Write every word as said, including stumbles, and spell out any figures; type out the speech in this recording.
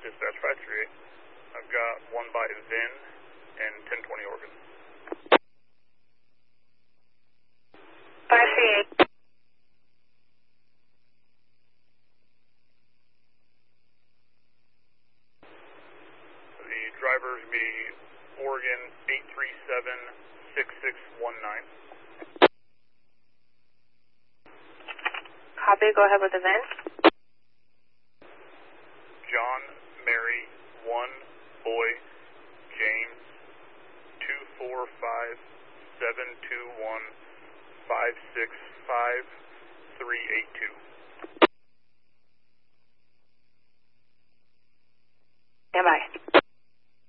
Dispatch five three eight. I've got one by Vin and ten twenty Oregon. five three eight. The driver is be Oregon eight three seven six six one nine. Copy, go ahead with the V I N. John, Mary, one, boy, James, two four five seven two one five six five three eight two.